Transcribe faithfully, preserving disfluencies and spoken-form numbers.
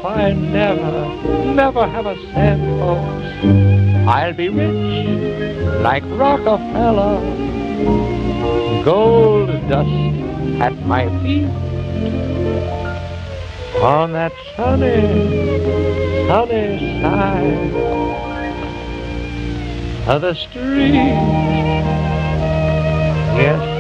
if I never, never have a cent, folks, I'll be rich like Rockefeller. Gold dust at my feet on that sunny, sunny side of the street. Yes,